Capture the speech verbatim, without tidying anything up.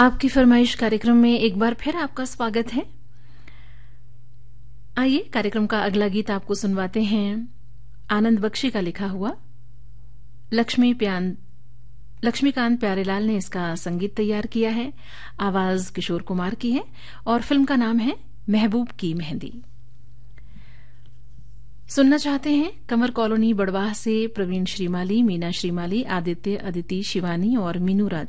आपकी फरमाइश कार्यक्रम में एक बार फिर आपका स्वागत है। आइए कार्यक्रम का अगला गीत आपको सुनवाते हैं। आनंद बख्शी का लिखा हुआ, लक्ष्मी प्यान लक्ष्मीकांत प्यारेलाल ने इसका संगीत तैयार किया है। आवाज किशोर कुमार की है और फिल्म का नाम है महबूब की मेहंदी। सुनना चाहते हैं कमर कॉलोनी बड़वाह से प्रवीण श्रीमाली, मीना श्रीमाली, आदित्य, अदिति, शिवानी और मीनू राज।